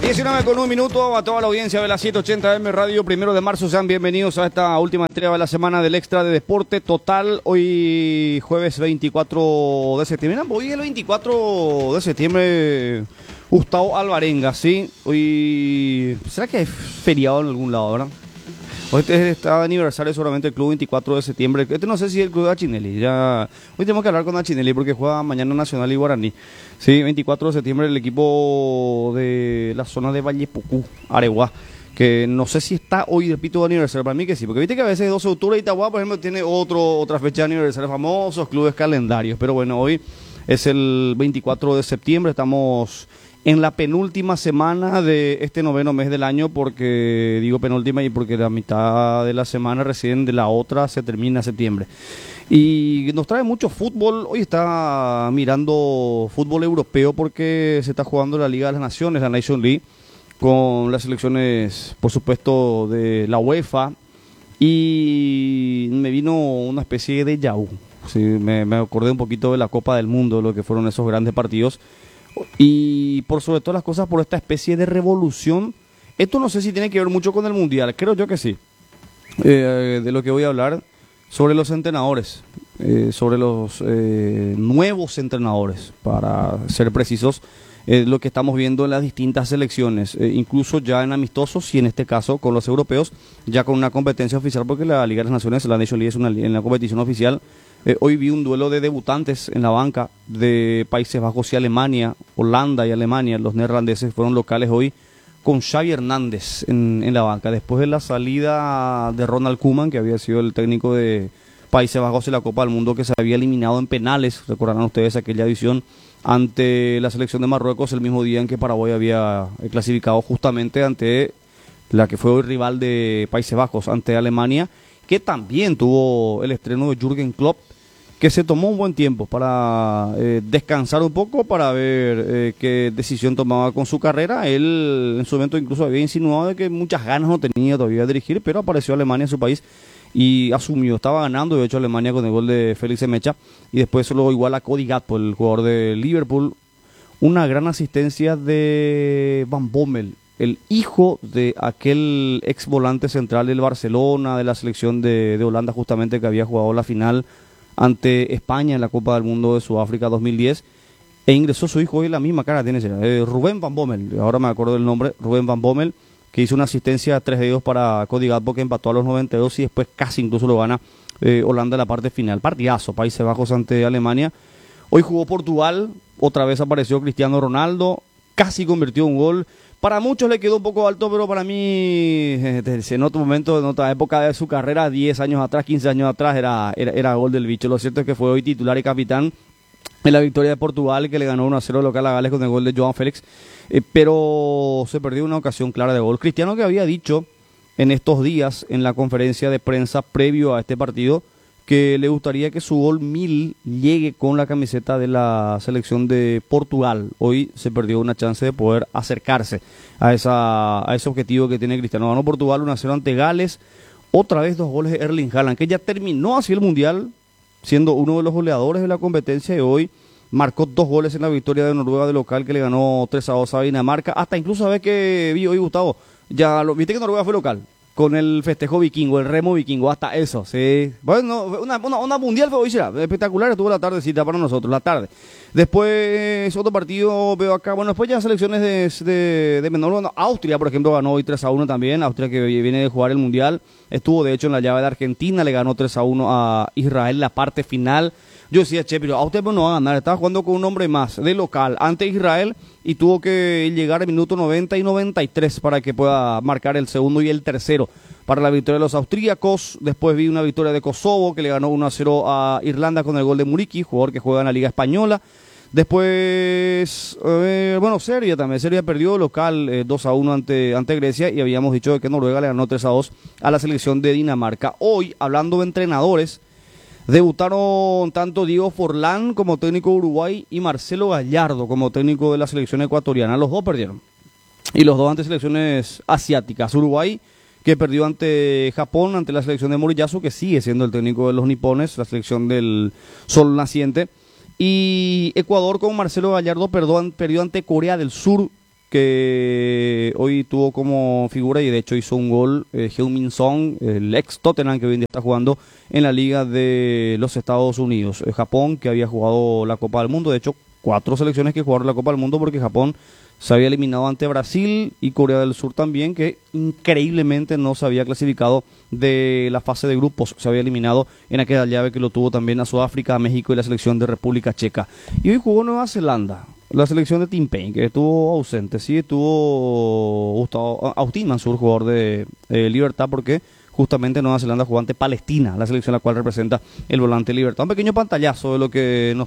19:01 a toda la audiencia de la 780M Radio, 1 de marzo, sean bienvenidos a esta última entrega de la semana del Extra de Deporte Total, hoy jueves 24 de septiembre, hoy el 24 de septiembre, Gustavo Alvarenga, ¿sí? Hoy, ¿será que es feriado en algún lado, verdad? Hoy está de aniversario seguramente el club 24 de septiembre. No sé si es el club de Achinelli. Hoy tenemos que hablar con Achinelli porque juega mañana Nacional y Guaraní. Sí, 24 de septiembre el equipo de la zona de Vallepucú, Areguá. Que no sé si está hoy, repito, de aniversario. Para mí que sí, porque viste que a veces 12 de octubre Itagua, por ejemplo, tiene otra fecha de aniversario famosos, clubes calendarios. Pero bueno, hoy es el 24 de septiembre. Estamos en la penúltima semana de este noveno mes del año, porque digo penúltima y porque la mitad de la semana recién de la otra se termina septiembre. Y nos trae mucho fútbol. Hoy está mirando fútbol europeo porque se está jugando la Liga de las Naciones, la Nation League, con las selecciones, por supuesto, de la UEFA. Y me vino una especie de déjà vu. Sí, me acordé un poquito de la Copa del Mundo, lo que fueron esos grandes partidos. Y por sobre todas las cosas, por esta especie de revolución. Esto no sé si tiene que ver mucho con el Mundial, creo yo que sí. De lo que voy a hablar, sobre los entrenadores, sobre los nuevos entrenadores, para ser precisos, lo que estamos viendo en las distintas selecciones, incluso ya en amistosos y en este caso con los europeos, ya con una competencia oficial, porque la Liga de las Naciones, la Nation League, es en la competición oficial. Hoy vi un duelo de debutantes en la banca de Países Bajos y Alemania, Holanda y Alemania. Los neerlandeses fueron locales hoy con Xavi Hernández en la banca. Después de la salida de Ronald Koeman, que había sido el técnico de Países Bajos en la Copa del Mundo, que se había eliminado en penales, recordarán ustedes aquella edición ante la selección de Marruecos, el mismo día en que Paraguay había clasificado justamente ante la que fue hoy rival de Países Bajos, ante Alemania, que también tuvo el estreno de Jürgen Klopp, que se tomó un buen tiempo para descansar un poco, para ver qué decisión tomaba con su carrera. Él en su momento incluso había insinuado de que muchas ganas no tenía todavía de dirigir, pero apareció Alemania en su país y asumió, estaba ganando, de hecho Alemania con el gol de Félix Mecha, y después solo igual a Cody Gakpo, el jugador de Liverpool, una gran asistencia de Van Bommel, el hijo de aquel ex volante central del Barcelona, de la selección de Holanda justamente, que había jugado la final ante España en la Copa del Mundo de Sudáfrica 2010, e ingresó su hijo, hoy la misma cara tiene, Rubén Van Bommel, ahora me acuerdo del nombre, Rubén Van Bommel, que hizo una asistencia a 3-2 para Cody Gakpo, que empató a los 92 y después casi incluso lo gana Holanda en la parte final. Partidazo, Países Bajos ante Alemania. Hoy jugó Portugal, otra vez apareció Cristiano Ronaldo, casi convirtió un gol. Para muchos le quedó un poco alto, pero para mí, en otro momento, en otra época de su carrera, 10 años atrás, 15 años atrás, era gol del bicho. Lo cierto es que fue hoy titular y capitán en la victoria de Portugal, que le ganó 1-0 local a Gales con el gol de João Félix, pero se perdió una ocasión clara de gol. Cristiano, que había dicho en estos días, en la conferencia de prensa previo a este partido, que le gustaría que su gol 1000 llegue con la camiseta de la selección de Portugal. Hoy se perdió una chance de poder acercarse a ese objetivo que tiene Cristiano. Ganó Portugal 1-0 ante Gales, otra vez 2 goles de Erling Haaland, que ya terminó así el Mundial, siendo uno de los goleadores de la competencia, y hoy marcó 2 goles en la victoria de Noruega de local, que le ganó 3-2 a Dinamarca. Hasta incluso, ¿sabes qué vi hoy, Gustavo? Viste que Noruega fue local, con el festejo vikingo, el remo vikingo, hasta eso, sí. Bueno, una mundial fue hoy, será espectacular, estuvo la tardecita para nosotros, la tarde. Después, otro partido veo acá, bueno, después ya selecciones de menor, bueno, Austria, por ejemplo, ganó hoy 3-1 también, Austria, que viene de jugar el mundial, estuvo de hecho en la llave de Argentina, le ganó 3-1 a Israel la parte final. Yo decía, che, pero Austria no va a ganar, estaba jugando con un hombre más de local ante Israel y tuvo que llegar al minuto 90 y 93 para que pueda marcar el segundo y el tercero para la victoria de los austríacos. Después vi una victoria de Kosovo, que le ganó 1-0 a Irlanda con el gol de Muriqi, jugador que juega en la Liga Española. Después, bueno, Serbia también. Serbia perdió local 2-1 ante Grecia, y habíamos dicho que Noruega le ganó 3-2 a la selección de Dinamarca. Hoy, hablando de entrenadores, debutaron tanto Diego Forlán como técnico de Uruguay y Marcelo Gallardo como técnico de la selección ecuatoriana. Los dos perdieron, y los dos ante selecciones asiáticas. Uruguay, que perdió ante Japón, ante la selección de Moriyasu, que sigue siendo el técnico de los nipones, la selección del sol naciente. Y Ecuador con Marcelo Gallardo perdió ante Corea del Sur que hoy tuvo como figura y de hecho hizo un gol Heung-min Son, el ex Tottenham que hoy en día está jugando en la Liga de los Estados Unidos. Japón, que había jugado la Copa del Mundo, de hecho 4 selecciones que jugaron la Copa del Mundo porque Japón se había eliminado ante Brasil y Corea del Sur también, que increíblemente no se había clasificado de la fase de grupos, se había eliminado en aquella llave que lo tuvo también a Sudáfrica, a México y la selección de República Checa. Y hoy jugó Nueva Zelanda, la selección de Tim Payne, que estuvo ausente. Sí estuvo Gustavo, Agustín Mansur, jugador de Libertad, porque justamente Nueva Zelanda jugó ante Palestina, la selección a la cual representa el volante Libertad. Un pequeño pantallazo de lo que nos